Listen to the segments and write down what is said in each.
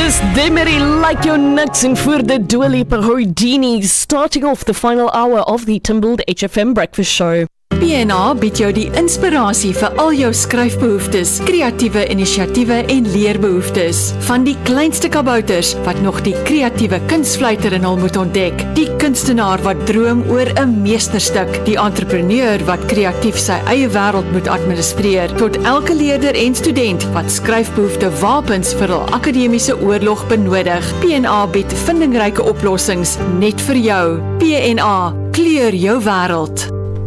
Dis Demery Like Your Nuts and voor de Dua Lipa Houdini, starting off the final hour of the Timbled HFM Breakfast Show. PNA bied jou die inspirasie vir al jou skryfbehoeftes, kreatiewe inisiatiewe en leerbehoeftes. Van die kleinste kabouters wat nog die kreatiewe kunsfluiter in hul moet ontdek, die kunstenaar wat droom oor 'n meesterstuk, die entrepreneur wat kreatief sy eie wêreld moet administreer, tot elke leerder en student wat skryfbehoefte wapens vir hul akademiese oorlog benodig. PNA bied vindingryke oplossings net vir jou. PNA, kleur jou wêreld.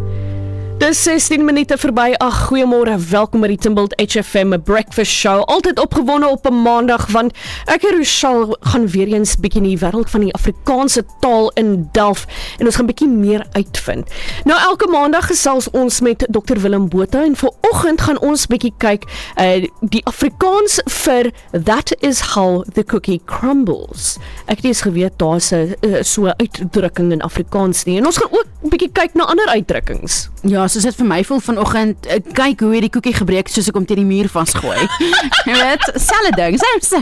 Dis 16 minute verby. Ag, goeiemôre. Welkom by die Timbled HFM Breakfast Show. Altyd opgewonde op 'n maandag want ek en Rochelle gaan weer eens bietjie in die wêreld van die Afrikaanse taal indelf en ons gaan bietjie meer uitvind. Nou elke maandag gesels ons met Dr. Willem Botha en vanoggend gaan ons bietjie kyk die Afrikaans vir That is how the cookie crumbles. Ek het eens geweet daar's 'n so uitdrukking in Afrikaans nie en ons gaan ook bietjie kyk na ander uitdrukkings. Ja, soos dit vir my voel vanoggend, kyk hoe het die koekie gebreek soos ek hom teen die muur vasgooi. Jy weet, selfe ding.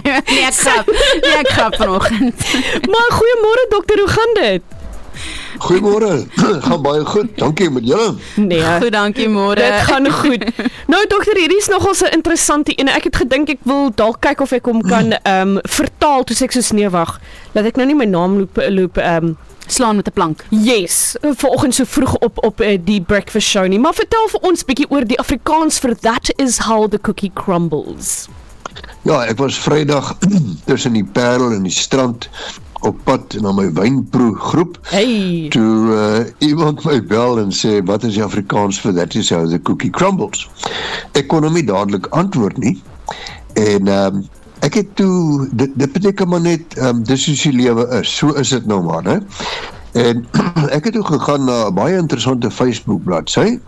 Nee, ek grap vanoggend. Maar goeiemôre dokter, hoe gaan dit? Goeiemôre, gaan baie goed, dankie met julle. Nee, goed, dankie môre. Dit gaan goed. Nou dokter, hierdie is nogal 'n interessante en ek het gedink ek wil dalk kyk of ek hom kan vertaal, toe ek soos nee wag, laat ek nou nie my naam loop slaan met 'n plank. Yes, vanoggend so vroeg op die breakfast show nie, maar vertel vir ons bietjie oor die Afrikaans vir That is how the cookie crumbles. Ja, ek was Vrydag tussen die Parel en die strand op pad na my wynproegroep. Hey. Toe iemand my bel en sê, wat is die Afrikaans vir That is how the cookie crumbles? Ek kon hom nie dadelik antwoord nie. En ek het toe, dit beteken maar net, dis soos die lewe is, so is dit nou maar, hè. En ek het toe gegaan na 'n baie interessante Facebook bladsy,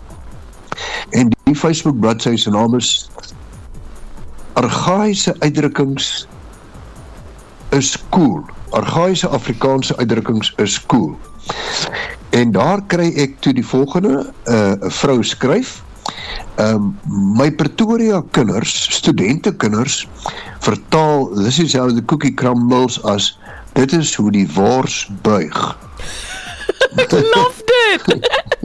en die Facebook bladsy se naam is Argaïse uitdrukkings is cool. Argaïse Afrikaanse uitdrukkings is cool. En daar kry ek toe die volgende, 'n vrou skryf, my Pretoria kinders, studentekinders, vertaal, this is how the cookie crumbles as, dit is hoe die wors buig. Loved it!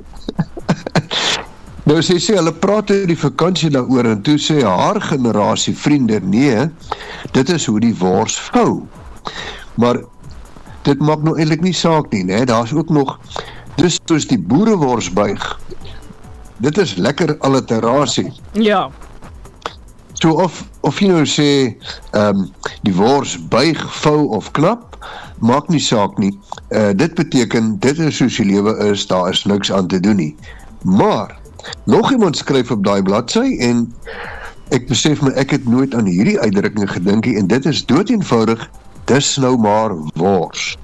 Nou sê, hulle praat oor die vakansie daaroor, en toe sê haar generasie vriende, nee, dit is hoe die wors vou. Maar, dit maak nou eintlik nie saak nie, né? Daar is ook nog, dis soos die boerewors buig. Dit is lekker alliterasie. Ja. So of jy nou sê, die wors buig, vou of knap, maak nie saak nie. Dit beteken, dit is soos die lewe is, daar is niks aan te doen nie. Maar, nog iemand skryf op daai bladsy, en ek besef my, ek het nooit aan hierdie uitdrukking gedink nie, en dit is doodeenvoudig, dis nou maar wors.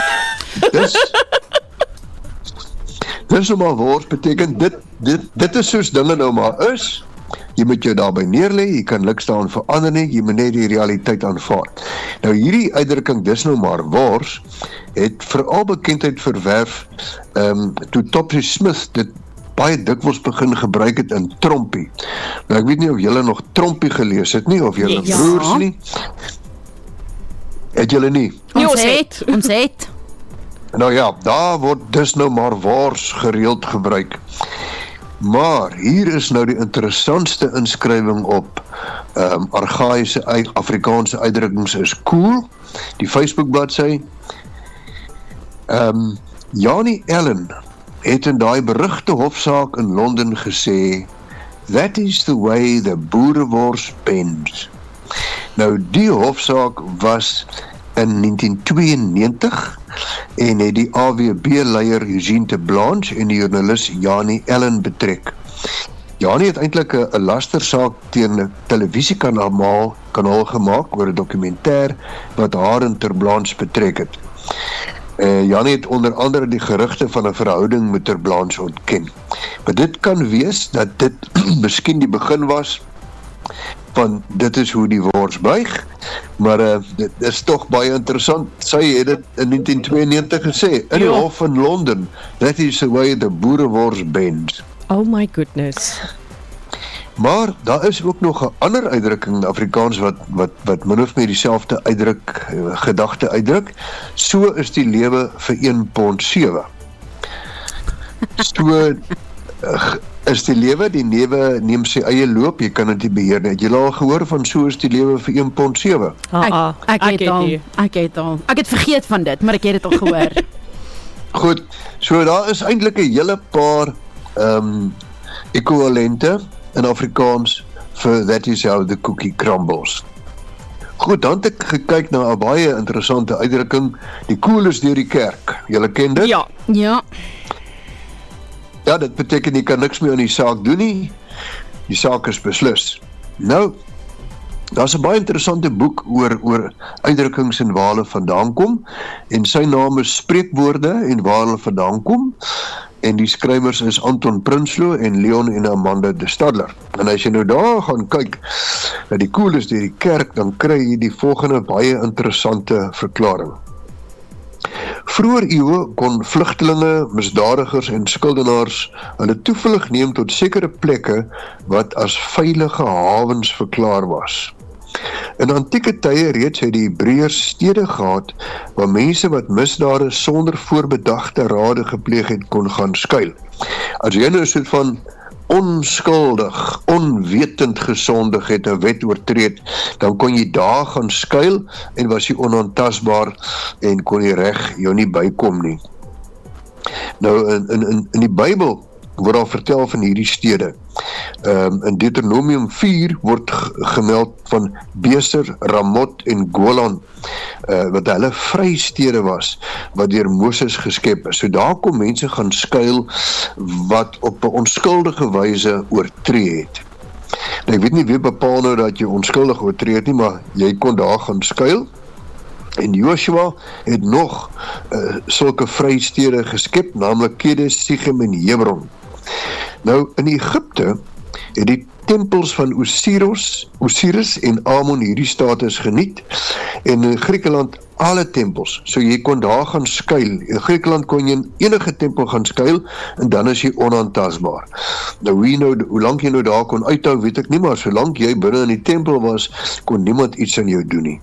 Dis nou maar wors beteken, dit is soos dinge nou maar is, jy moet jou daarby neerlê, jy kan niks daaraan verander nie, jy moet net die realiteit aanvaar. Nou hierdie uitdrukking, dis nou maar wors, het veral bekendheid verwerf, toe Topsy Smith dit baie dikwels begin gebruik het in Trompie. Nou ek weet nie of julle nog Trompie gelees het nie, of julle broers nie. Het julle nie? Ons het. Nou ja, daar word dus nou maar wors gereeld gebruik. Maar hier is nou die interessantste inskrywing op Argaïse Afrikaanse uitdrukkings is cool, die Facebook bladsy. Janie Ellen het in daai berugte hofsaak in Londen gesê, that is the way the boerewors bends. Nou die hofsaak was in 1992 en het die AWB-leier Eugene de Blanche en die joernalis Janie Ellen betrek. Janie het eintlik 'n lastersaak teen 'n televisiekanaal gemaak oor 'n dokumentêr wat haar en Ter Blanche betrek het. Janie het onder andere die gerugte van 'n verhouding met Ter Blanche ontken. Maar dit kan wees dat dit miskien die begin was van dit is hoe die wors buig, maar dit is toch baie interessant. Sy het dit in 1992 gesê, in die hof in Londen, that is the way the boerewors bends. Oh my goodness. Maar daar is ook nog 'n ander uitdrukking in Afrikaans wat min of meer dieselfde gedagte uitdruk. So is die lewe vir 1 pond 7. So is die lewe neem sy eie loop, jy kan dit nie beheer nie. Het jy al gehoor van so is die lewe vir 1 pond 7? Ek het al. Ek het vergeet van dit, maar ek het dit al gehoor. Goed, so daar is eintlik 'n hele paar ekwivalente in Afrikaans vir that is how the cookie crumbles. Goed, dan het ek gekyk na 'n baie interessante uitdrukking, die koel is deur die kerk. Julle ken dit? Ja. Ja, dit beteken jy kan niks meer aan die saak doen nie. Die saak is beslis. Nou, daar's 'n baie interessante boek oor uitdrukkings en waar hulle vandaan kom, en sy naam is Spreekwoorde en waar hulle vandaan kom, en die skrywers is Anton Prinsloo en Leon en Amanda de Stadler. En as jy nou daar gaan kyk na die koel is deur die kerk, dan kry jy die volgende baie interessante verklaring. Vroeger eeue kon vlugtelinge, misdadigers en skuldenaars hulle toevlug neem tot sekere plekke wat as veilige hawens verklaar was. In antieke tye reeds het die Hebreërs stede gehad waar mense wat misdade sonder voorbedagte rade gepleeg het kon gaan skuil. As jy nou 'n soort van onskuldig, onwetend gesondig het 'n wet oortree, dan kon jy daar gaan skuil en was jy onaantastbaar en kon die reg jou nie bykom nie. Nou in die Bybel word al vertel van hierdie stede. In Deuteronomium 4 word gemeld van Beser, Ramot en Golan, wat hulle vrystede was, wat deur Moses geskep is. So daar kom mense gaan skuil wat op 'n onskuldige wyse oortree het. Nou, ek weet nie wie bepaal nou dat jy onskuldig oortree het nie, maar jy kon daar gaan skuil. En Joshua het nog sulke vrystede geskep, naamlik Kedes, Sichem en Hebron. Nou, in Egipte het die tempels van Osiris en Amon hierdie status geniet, en in Griekeland alle tempels, so jy kon daar gaan skuil. In Griekeland kon jy in enige tempel gaan skuil, en dan is jy onaantastbaar. Nou, hoe lang jy nou daar kon uithou, weet ek nie, maar solank jy binne in die tempel was, kon niemand iets aan jou doen nie.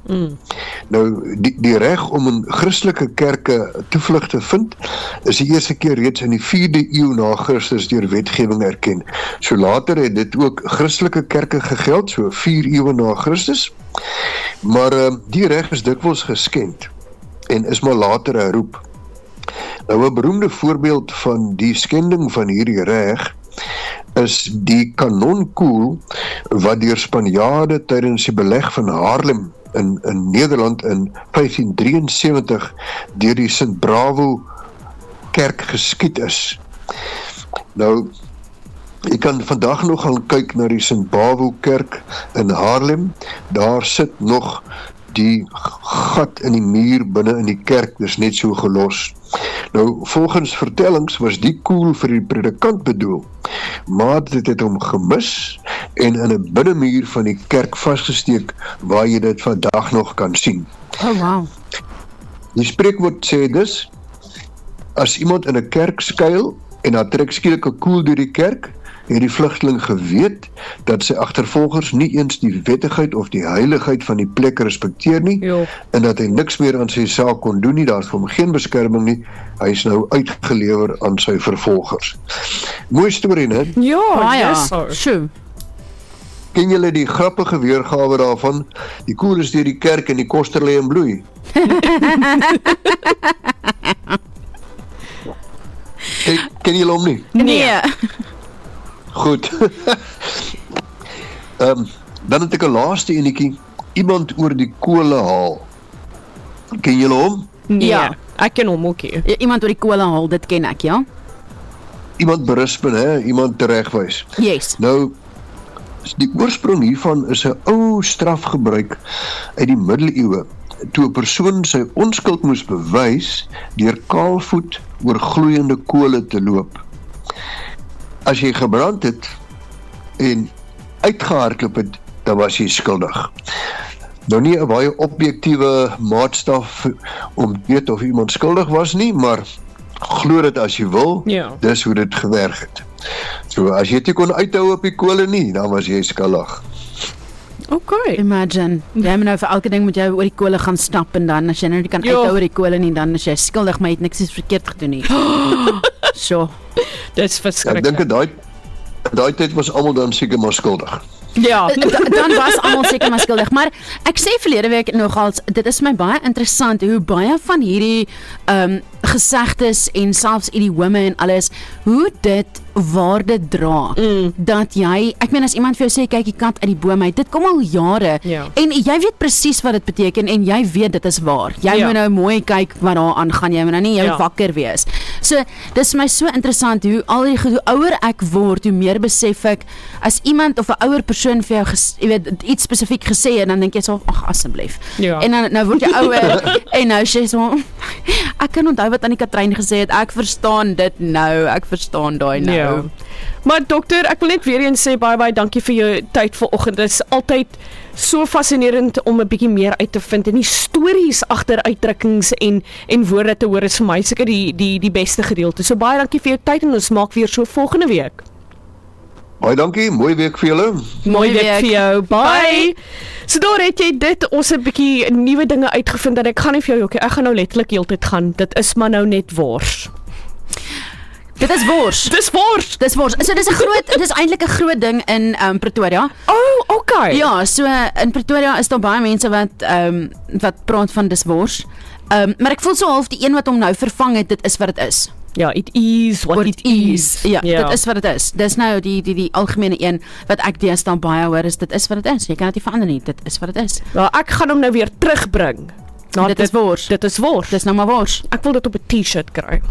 Nou, die reg om in Christelike kerke toevlug te vind, is die eerste keer reeds in die 4de eeu na Christus deur wetgewing erken. So later het dit ook Christelike kerke gegeld, so 4 eeue na Christus, maar die reg is dikwels geskend en is maar later herroep. Nou, 'n beroemde voorbeeld van die skending van hierdie reg is die kanonkoel wat deur Spanjaarde tydens die beleg van Haarlem in Nederland in 1573 deur die Sint Bravo kerk geskied is. Nou, jy kan vandag nog gaan kyk na die Sint Bravo kerk in Haarlem, daar sit nog die gat in die muur binne in die kerk, dis net so gelos. Nou, volgens vertellings was die koel vir die predikant bedoel, maar dit het hom gemis en in 'n binnemuur van die kerk vasgesteek, waar jy dit vandag nog kan sien. Oh, wow. Die spreekwoord sê dus, as iemand in 'n kerk skuil en daar trek skielik 'n koel deur die kerk, het die vlugteling geweet dat sy agtervolgers nie eens die wettigheid of die heiligheid van die plek respekteer nie, en dat hy niks meer aan sy saak kon doen nie, daar is vir hom geen beskerming nie, hy is nou uitgelewer aan sy vervolgers. Mooi storie, né? Ja, Sjoe. Ken julle die grappige weergawe daarvan? Die koel is deur die kerk en die koster lê en bloei. Ken julle hom nie? Nee. Goed. Dan het ek 'n laaste enetjie, iemand oor die kole haal. Ken julle hom? Ja. Ek ken hom ook nie. Iemand oor die kolle haal, dit ken ek, ja? Iemand berispen, iemand teregwys. Yes. Nou, die oorsprong hiervan is 'n ou strafgebruik uit die middeleeue, toe 'n persoon sy onskuld moes bewys deur kaalvoet oor gloeiende kole te loop. As jy gebrand het en uitgehardloop het, dan was jy skuldig. Nou nie 'n baie objektiewe maatstaf om weet of iemand skuldig was nie, maar glo dit as jy wil, Ja. dis hoe dit gewerk het. So, as jy dit kon uithou op die kole nie, dan was jy skuldig. Okay. Imagine, jy moet nou vir elke ding moet jy oor die kole gaan stap en dan as jy nou nie kan Ja. uithou oor die kole nie, dan is jy skuldig, maar jy het niks iets verkeerd gedoen nie. So, Dis Ek dink verskriklik. in daai tyd was almal dan seker maar skuldig. Ja. dan was almal seker maar skuldig, maar ek sê verlede week nogals, dit is my baie interessant hoe baie van hierdie gesegdes en selfs idiome en alles, hoe dit waarde dra, dat jy, ek meen as iemand vir jou sê, kyk die kat uit die boom uit, dit kom al jare, Ja. en jy weet presies wat dit beteken, en jy weet dit is waar, jy Ja. moet nou mooi kyk wat daar aangaan, jy moet nou nie jou Ja. wakker wees, so, dis my so interessant, hoe ouer ek word, hoe meer besef ek, as iemand of 'n ouer persoon vir jou jy weet, iets spesifiek gesê het, dan dink jy so, ag asseblief, Ja. en dan nou word jy ouer, en nou sê jy so, ek kan onthou wat Annie-Katrein gesê het, ek verstaan dit nou, ek verstaan daai nou. Ja. Maar dokter, ek wil net weer eens sê baie dankie vir jou tyd vanoggend. Dit is altyd so fascinerend om 'n bietjie meer uit te vind en die stories agter uitdrukkings en woorde te hoor is vir my seker die beste gedeelte. So baie dankie vir jou tyd en ons maak weer so volgende week. Baie dankie, mooi week vir julle. Mooi week week. vir jou. Bye. So daar het jy dit, ons 'n bietjie nuwe dinge uitgevind en ek gaan nie vir jou, ek gaan nou letterlik heeltyd gaan. Dit is maar nou net wors. Dit is wors. Dis wors. Dis wors. So dis eintlik 'n groot ding in Pretoria. Oh, okay. Ja, so in Pretoria is daar baie mense wat praat van dis wors. Maar ek voel so half die een wat hom nou vervang het, dit is wat dit is. Ja, it is what it is. Ja, dit is wat dit is. Dis nou die algemene een wat ek deesdae baie hoor is dit is wat dit is. Jy kan dit nie verander nie. Dit is wat dit is. Ja, ek gaan hom nou weer terugbring. Nou, Dit is wors. Dit is wors. Dis nou maar wors. Ek wil dit op 'n T-shirt kry.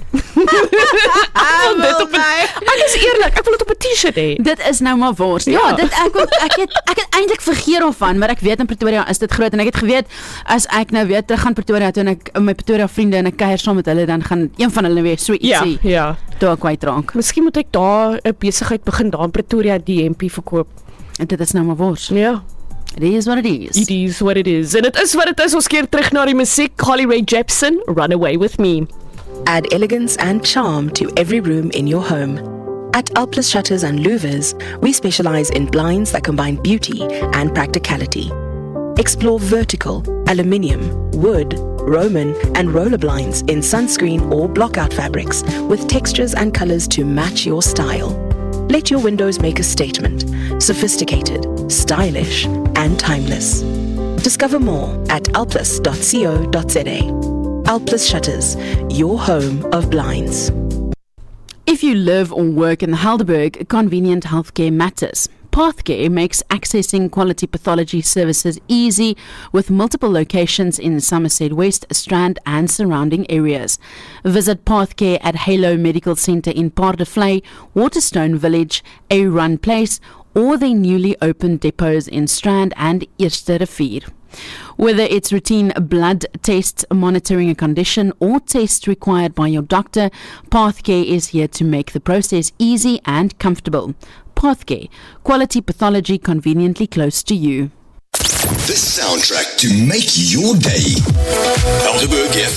Ek is eerlik, ek wil dit op 'n T-shirt hê. Dit is nou maar wors. Ja, Ja. dit ek het eintlik vergeet daarvan, maar ek weet in Pretoria is dit groot en ek het geweet as ek nou weer terug gaan Pretoria toe en ek my Pretoria vriende en ek kuier saam met hulle, dan gaan een van hulle weer so ietsie Ja. daar kwytraak. Miskien moet ek daar 'n besigheid begin daar in Pretoria die hempie verkoop. En dit is nou maar wors. Ja. It is what it is. It is what it is. En dit is wat dit is. Ons keer terug na die musiek. Carly Rae Jepsen, Run Away With Me. Add elegance and charm to every room in your home. At Alplus Shutters and Louvers, we specialize in blinds that combine beauty and practicality. Explore vertical, aluminium, wood, Roman, and roller blinds in sunscreen or blockout fabrics with textures and colors to match your style. Let your windows make a statement. Sophisticated, stylish, and timeless. Discover more at alplus.co.za. Alplus Shutters, your home of blinds. If you live or work in Helderberg, convenient healthcare matters. Pathcare makes accessing quality pathology services easy with multiple locations in Somerset West, Strand and surrounding areas. Visit Pathcare at Halo Medical Centre in Paardevlei, Waterstone Village, A Run Place or their newly opened depots in Strand and Eerste Rivier. Whether it's routine blood tests, monitoring a condition, or tests required by your doctor, Pathcare is here to make the process easy and comfortable. Pathcare, quality pathology conveniently close to you. The soundtrack to make your day.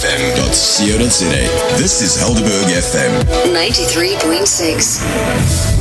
HelderbergFM.co.za. This is Helderberg FM. 93.6.